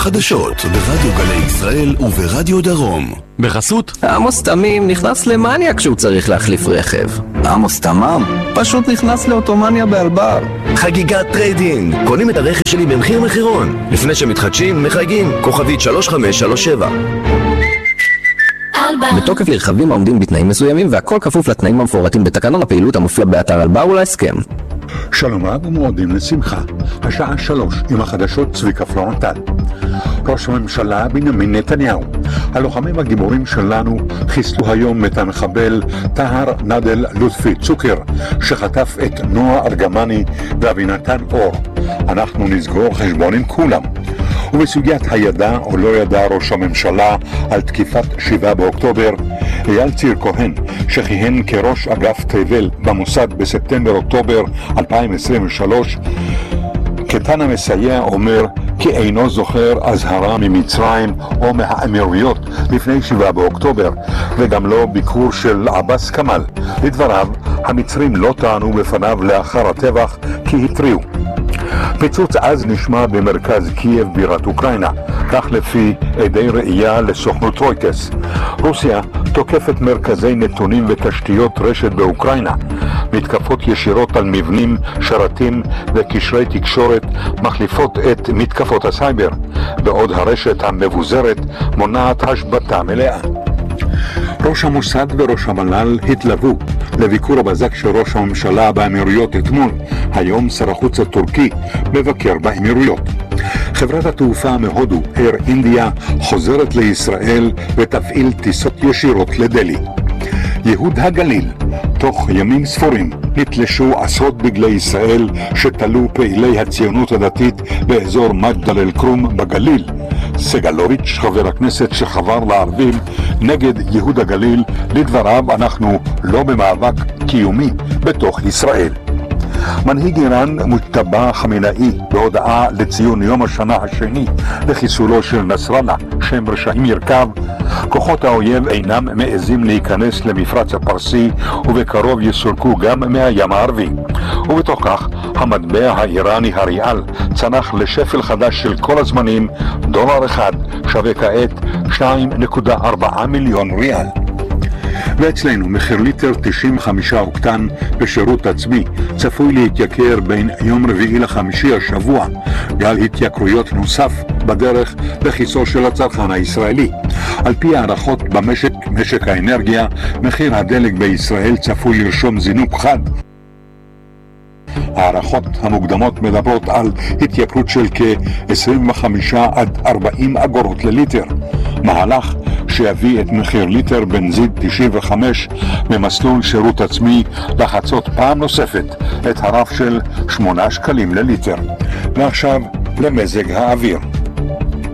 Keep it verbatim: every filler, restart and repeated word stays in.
החדשות ברדיו גלי ישראל וברדיו דרום. בחסות עמוס תמים נכנס למניה כשהוא צריך להחליף רכב. עמוס תמם פשוט נכנס לאוטומניה באלבר. חגיגת טריידין, קונים את הרכב שלי במחיר מחירון. לפני שמתחדשים מחייגים כוכבית שלוש חמש שלוש שבע. בתוקף לרכבים העומדים בתנאים מסוימים, והכל כפוף לתנאים המפורטים בתקנון הפעילות המופיע באתר אלבר ולהסכם. שלום רב ומועדים לשמחה. השעה שלוש עם החדשות צביקה פלורנטל. ראש הממשלה בנימין נתניהו. הלוחמים הגיבורים שלנו חיסלו היום את המחבל טהר נדל לוטפי צוקר, שחטף את נועה ארגמני ואבינתן אור. אנחנו נסגור חשבון עם כולם. ובסוגיית הידע או לא ידע ראש הממשלה על תקיפת שבעה באוקטובר, אייל ציר כהן, שכיהן כראש אגף תבל במוסד בספטמבר-אוקטובר אלפיים עשרים ושלוש, קטן המסייע אומר כי אינו זוכר הזהרה ממצרים או מהאמירויות לפני שבעה באוקטובר, וגם לא ביקור של עבאס כמאל. לדבריו, המצרים לא טענו בפניו לאחר הטבח כי התריעו. פיצוץ אז נשמע במרכז קייב בירת אוקראינה, כך לפי עדי ראייה לסוכנות רויטרס. רוסיה תוקפת מרכזי נתונים ותשתיות רשת באוקראינה. מתקפות ישירות על מבנים, שרתים וקשרי תקשורת מחליפות את מתקפות הסייבר, בעוד הרשת המבוזרת מונעת השבתה מלאה. ראש המוסד וראש המל"ל התלוו לביקור הבזק של ראש הממשלה באמירויות אתמול. היום שר החוץ הטורקי מבקר באמירויות. חברת התעופה מהודו, אייר אינדיה, חוזרת לישראל ותפעיל טיסות ישירות לדלי. יהוד הגליל, תוך ימים ספורים נתלשו עשרות דגלי ישראל שתלו פעילי הציונות הדתית באזור מג'דל אל כרום בגליל. סגלוביץ', חבר הכנסת שחבר לערבים נגד יהוד הגליל, לדבריו אנחנו לא במאבק קיומי בתוך ישראל. מנהיג איראן מוג'תבא חמינאי בהודעה לציון יום השנה השני לחיסולו של נסראללה, שם רשעים ירכב, כוחות האויב אינם מעזים להיכנס למפרץ הפרסי ובקרוב יסולקו גם מהים הערבי. ובתוך כך המטבע האיראני הריאל צנח לשפל חדש של כל הזמנים, דולר אחד שווה כעת שתיים נקודה ארבע מיליון ריאל. ואצלנו מחיר ליטר תשעים וחמישה אוקטן בשירות עצמי צפוי להתייקר בין יום רביעי לחמישי השבוע. גל התייקרויות נוסף בדרך בכיסו של הצרכן הישראלי. על פי הערכות במשק משק האנרגיה, מחיר הדלק בישראל צפוי לרשום זינוק חד. הערכות המוקדמות מדברות על התייקרות של כ-עשרים וחמש עד ארבעים אגורות לליטר. מהלך שיביא את מחיר ליטר בנזין תשעים וחמש ממסלול שירות עצמי לחצות פעם נוספת את הרף של שמונה שקלים לליטר. ועכשיו למזג האוויר.